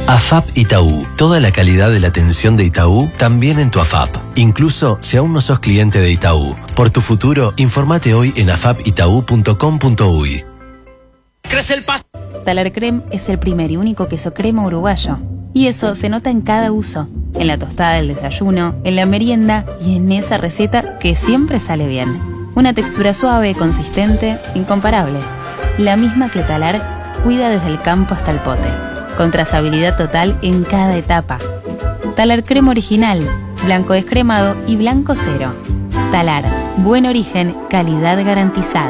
AFAP Itaú. Toda la calidad de la atención de Itaú también en tu AFAP. Incluso si aún no sos cliente de Itaú. Por tu futuro, informate hoy en afapitau.com.uy. Crece el pasto. Talar Creme es el primer y único queso crema uruguayo. Y eso se nota en cada uso. En la tostada del desayuno, en la merienda y en esa receta que siempre sale bien. Una textura suave, consistente, incomparable. La misma que Talar cuida desde el campo hasta el pote. Con trazabilidad total en cada etapa. Talar Crema original, blanco descremado y blanco cero. Talar, buen origen, calidad garantizada.